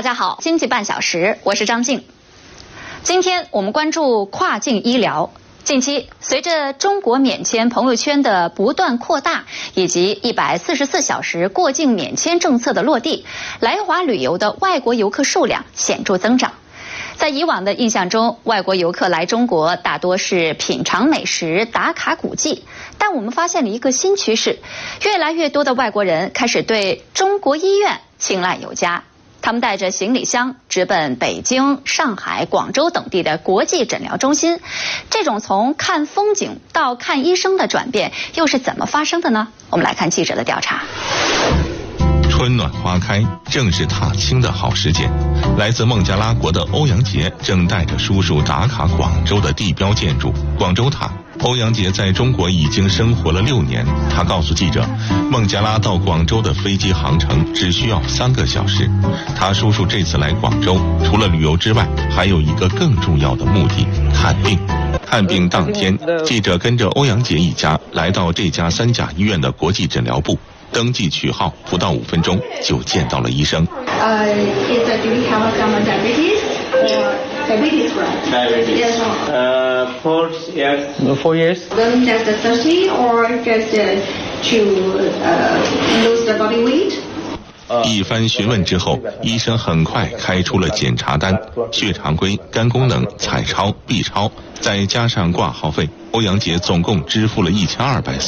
家好，经济半小时，我是张静。今天我们关注跨境医疗。近期，随着中国免签朋友圈的不断扩大，以及144小时过境免签政策的落地，来华旅游的外国游客数量显著增长。在以往的印象中，外国游客来中国大多是品尝美食、打卡古迹，但我们发现了一个新趋势，越来越多的外国人开始对中国医院青睐有加。他们带着行李箱直奔北京、上海、广州等地的国际诊疗中心。这种从看风景到看医生的转变又是怎么发生的呢？我们来看记者的调查。 春暖花开，正是踏青的好时节。来自孟加拉国的欧阳杰正带着叔叔打卡广州的地标建筑广州塔。欧阳杰在中国已经生活了6年，他告诉记者，孟加拉到广州的飞机航程只需要3个小时。他叔叔这次来广州，除了旅游之外，还有一个更重要的目的——看病。看病当天，记者跟着欧阳杰一家来到这家3甲医院的国际诊疗部。登记取号不到5分钟就见到了医生。 Do you have some diabetes or diabetes, right? Diabetes. Yes. 4 years. 4 years. Just thirsty or just to lose the body weight? 一番询问之后，医生很快开出了检查单：血常规、肝功能、彩超、B超，再加上挂号费，欧阳杰总共支付了1240